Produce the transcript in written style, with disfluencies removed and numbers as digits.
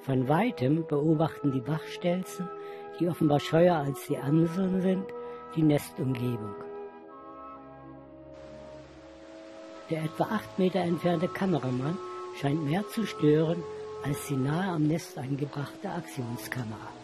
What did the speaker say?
Von Weitem beobachten die Wachstelzen, die offenbar scheuer als die Amseln sind, die Nestumgebung. Der etwa 8 Meter entfernte Kameramann scheint mehr zu stören als die nahe am Nest angebrachte Aktionskamera.